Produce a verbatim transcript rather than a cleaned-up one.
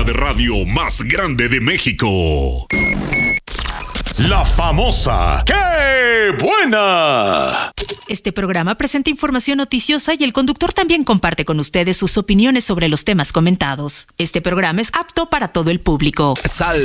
de radio más grande de México. La famosa ¡Qué buena! Este programa presenta información noticiosa y el conductor también comparte con ustedes sus opiniones sobre los temas comentados. Este programa es apto para todo el público. Sal